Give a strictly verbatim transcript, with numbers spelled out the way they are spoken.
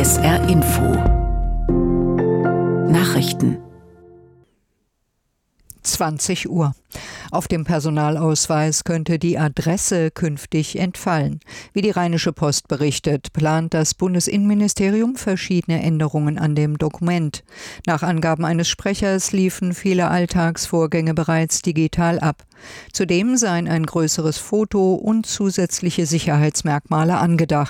S R Info Nachrichten zwanzig Uhr. Auf dem Personalausweis könnte die Adresse künftig entfallen. Wie die Rheinische Post berichtet, plant das Bundesinnenministerium verschiedene Änderungen an dem Dokument. Nach Angaben eines Sprechers liefen viele Alltagsvorgänge bereits digital ab. Zudem seien ein größeres Foto und zusätzliche Sicherheitsmerkmale angedacht.